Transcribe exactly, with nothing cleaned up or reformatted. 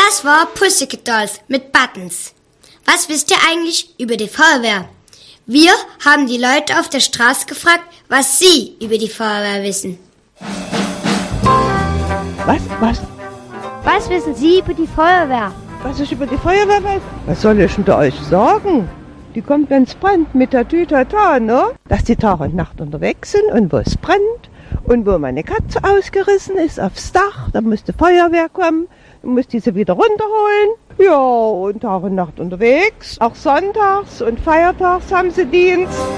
Das war Pussycat Dolls mit Buttons. Was wisst ihr eigentlich über die Feuerwehr? Wir haben die Leute auf der Straße gefragt, was sie über die Feuerwehr wissen. Was? Was? Was wissen Sie über die Feuerwehr? Was ich über die Feuerwehr weiß? Was soll ich denn euch sagen? Die kommt, wenn es brennt, mit der Tütata, ne? Dass die Tag und Nacht unterwegs sind und wo es brennt und wo meine Katze ausgerissen ist aufs Dach, da muss die Feuerwehr kommen, dann muss die sie wieder runterholen. Ja, und Tag und Nacht unterwegs, auch sonntags und feiertags haben sie Dienst.